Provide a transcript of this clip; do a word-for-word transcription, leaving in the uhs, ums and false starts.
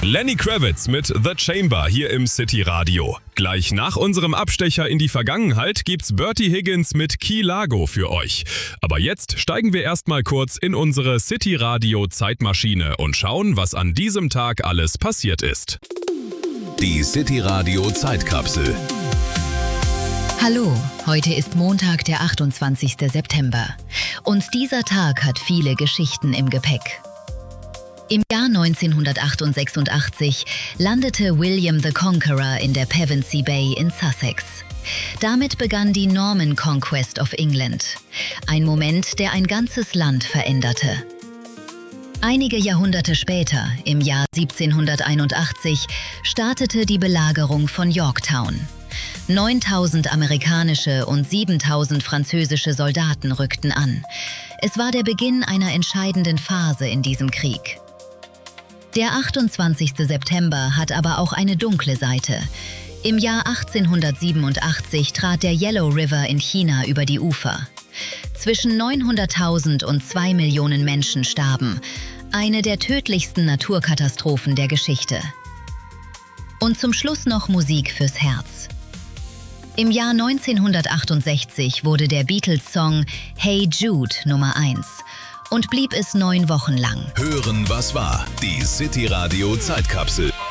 Lenny Kravitz mit The Chamber hier im City Radio. Gleich nach unserem Abstecher in die Vergangenheit gibt's Bertie Higgins mit Key Largo für euch. Aber jetzt steigen wir erstmal kurz in unsere City Radio Zeitmaschine und schauen, was an diesem Tag alles passiert ist. Die City Radio Zeitkapsel. Hallo, heute ist Montag, der achtundzwanzigste September. Und dieser Tag hat viele Geschichten im Gepäck. Im Jahr neunzehnhundertachtundsechsundachtzig landete William the Conqueror in der Pevensey Bay in Sussex. Damit begann die Norman Conquest of England. Ein Moment, der ein ganzes Land veränderte. Einige Jahrhunderte später, im Jahr siebzehnhunderteinundachtzig, startete die Belagerung von Yorktown. neuntausend amerikanische und siebentausend französische Soldaten rückten an. Es war der Beginn einer entscheidenden Phase in diesem Krieg. Der achtundzwanzigste September hat aber auch eine dunkle Seite. Im Jahr achtzehnhundertsiebenundachtzig trat der Yellow River in China über die Ufer. Zwischen neunhunderttausend und zwei Millionen Menschen starben. Eine der tödlichsten Naturkatastrophen der Geschichte. Und zum Schluss noch Musik fürs Herz. Im Jahr neunzehnhundertachtundsechzig wurde der Beatles-Song Hey Jude Nummer eins und blieb es neun Wochen lang. Hören, was war? Die City Radio Zeitkapsel.